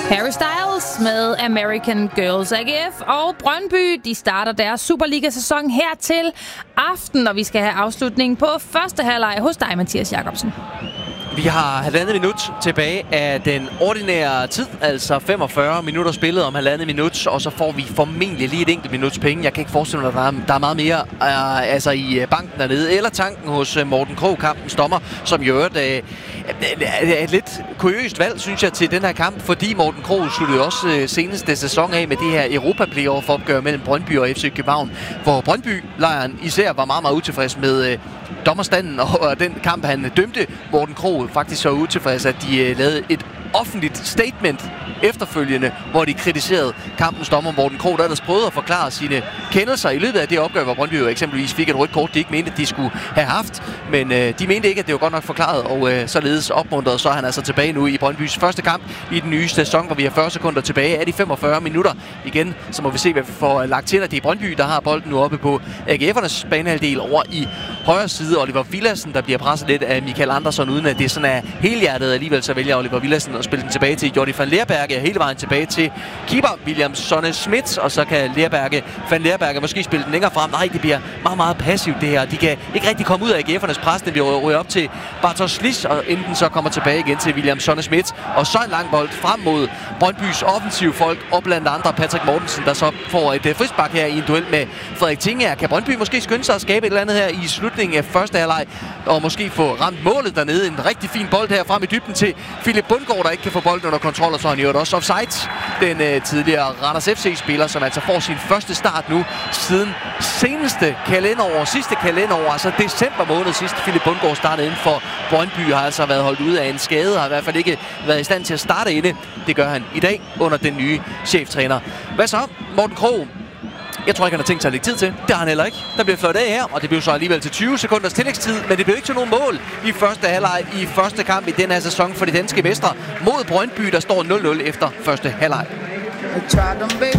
Harry Styles med American Girls. AGF og Brøndby, de starter deres Superliga-sæson her til aften, og vi skal have afslutningen på første halvleg hos dig, Mathias Jacobsen. Vi har 1,5 minut tilbage af den ordinære tid, altså 45 minutter spillet om 1,5 minut, og så får vi formentlig lige et enkelt minuts penge. Jeg kan ikke forestille mig, at der er meget mere i banken dernede, eller tanken hos Morten Krogh, kampens dommer, som jo er et lidt kuriøst valg, synes jeg, til den her kamp, fordi Morten Krogh sluttede også seneste sæson af med det her Europa-playoff-opgør mellem Brøndby og FC København, hvor Brøndby-lejren især var meget, meget utilfreds med dommerstanden og den kamp, han dømte. Morten Krogh faktisk så utilfreds, at de lavede et offentligt statement efterfølgende, hvor de kritiserede kampens dommer. Morten Krogh, der ellers prøvede at forklare sine kendelser i løbet af det opgør, hvor Brøndby jo eksempelvis fik et rødt kort, de ikke mente, at de skulle have haft, men de mente ikke, at det var godt nok forklaret, og således opmuntret, så er han altså tilbage nu i Brøndbys første kamp i den nye sæson, hvor vi har 40 sekunder tilbage af de 45 minutter. Igen, så må vi se, hvad vi får lagt til, at det er Brøndby, der har bolden nu oppe på AGF'ernes banehalvdel over i højre side. Oliver Villadsen, der bliver presset lidt af Michael Andersson, uden at det sådan er helhjertet. Alligevel så vælger Oliver Villadsen at spille den tilbage til Jordi van Leerberge, hele vejen tilbage til keeper William Sonne Schmidt, og så kan van Leerberge måske spille den længere frem. Nej, det bliver meget, meget passivt det her. De kan ikke rigtig komme ud af AGF'ernes pres. Den bliver røget op til Bartosz Sliss, og enten så kommer tilbage igen til William Sonne Schmidt, og så en lang bold frem mod Brøndbys offensive folk, og blandt andre Patrick Mortensen, der så får et frispark her i en duel med Frederik Tingager. Kan Brøndby måske skynde sig at skabe et eller andet her i slutningen af første halvleg, og måske få ramt målet dernede? En rigtig fin bold her frem i dybden til Philip Bundgaard, der ikke kan få bolden under kontrol, og så han jo også offside. Den tidligere Randers FC-spiller, som altså får sin første start nu siden sidste kalenderår, altså december måned sidst Philip Bundgaard startede inden for Brøndby, har altså været holdt ude af en skade, har i hvert fald ikke været i stand til at starte inde. Det gør han i dag under den nye cheftræner. Hvad så? Morten Krogh. Jeg tror ikke, han har tænkt sig at lægge tid til. Det har han heller ikke. Der bliver fløjt af her, og det blev så alligevel til 20 sekunders tillægstid, men det blev ikke til nogen mål i første halvleg i første kamp i den her sæson for de danske mestre mod Brøndby, der står 0-0 efter første halvleg.